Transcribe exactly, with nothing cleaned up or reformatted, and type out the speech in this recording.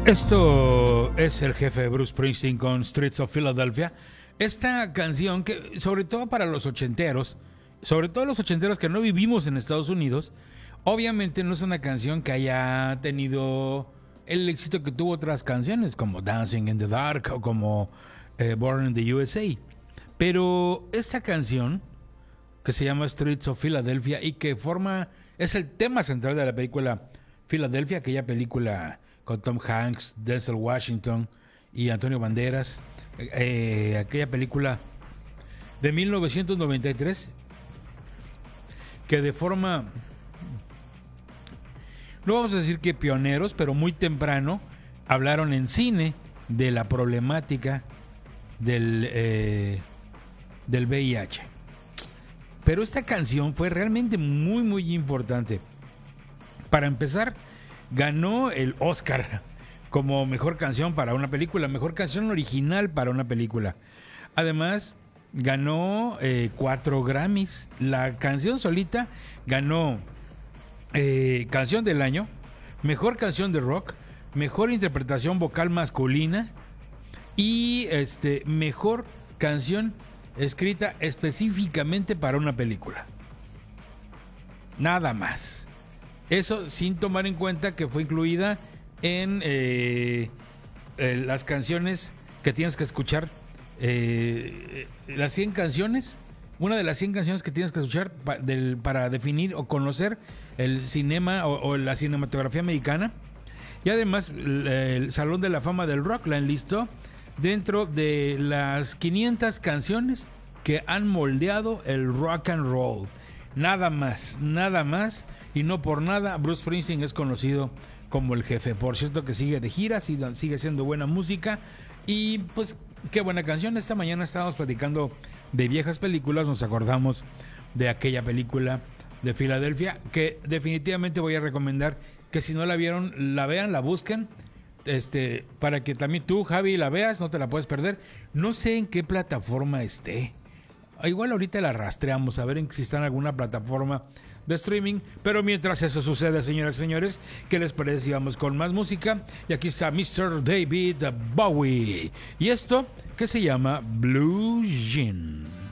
Esto es el jefe Bruce Springsteen con Streets of Philadelphia. Esta canción que, sobre todo para los ochenteros, sobre todo los ochenteros que no vivimos en Estados Unidos, obviamente no es una canción que haya tenido el éxito que tuvo otras canciones como Dancing in the Dark o como eh, Born in the U S A. Pero esta canción, que se llama Streets of Philadelphia y que forma, es el tema central de la película Philadelphia, aquella película con Tom Hanks, Denzel Washington y Antonio Banderas, eh, aquella película de mil novecientos noventa y tres que de forma, no vamos a decir que pioneros, pero muy temprano hablaron en cine de la problemática del, eh, del V I H. Pero esta canción fue realmente muy muy importante. Para empezar, ganó el Oscar como mejor canción para una película, mejor canción original para una película. Además, ganó eh, cuatro Grammys. La canción solita ganó eh, canción del año, mejor canción de rock, mejor interpretación vocal masculina y este mejor canción escrita específicamente para una película. Nada más. Eso sin tomar en cuenta que fue incluida en eh, eh, las canciones que tienes que escuchar, eh, las cien canciones, una de las cien canciones que tienes que escuchar pa, del, para definir o conocer el cinema o, o la cinematografía americana. Y además el, el Salón de la Fama del Rock la enlistó dentro de las quinientas canciones que han moldeado el rock and roll. Nada más, nada más. Y no por nada, Bruce Springsteen es conocido como el jefe. Por cierto que sigue de gira, sigue siendo buena música. Y pues qué buena canción. Esta mañana estábamos platicando de viejas películas. Nos acordamos de aquella película de Filadelfia, que definitivamente voy a recomendar que si no la vieron, la vean, la busquen. Este, para que también tú, Javi, la veas, no te la puedes perder. No sé en qué plataforma esté. Igual ahorita la rastreamos a ver en si está en alguna plataforma de streaming, pero mientras eso sucede, señoras y señores, ¿qué les parece si vamos con más música? Y aquí está mister David Bowie y esto que se llama Blue Jean.